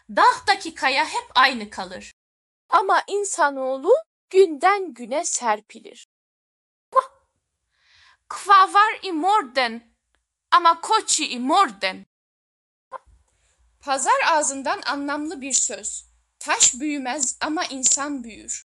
Dağdaki kaya hep aynı kalır. Ama insanoğlu günden güne serpilir. Kva var i morden ama koçi i morden. Pazar ağzından anlamlı bir söz. Taş büyümez ama insan büyür.